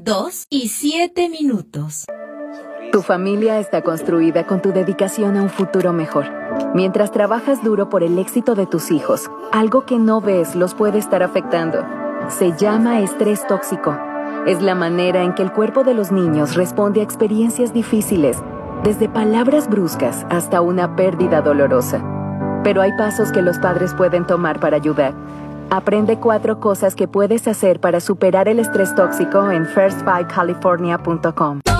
2 y 7 minutos. Tu familia está construida con tu dedicación a un futuro mejor. Mientras trabajas duro por el éxito de tus hijos, algo que no ves los puede estar afectando. Se llama estrés tóxico. Es la manera en que el cuerpo de los niños responde a experiencias difíciles, desde palabras bruscas hasta una pérdida dolorosa. Pero hay pasos que los padres pueden tomar para ayudar. Aprende 4 cosas que puedes hacer para superar el estrés tóxico en first5california.com.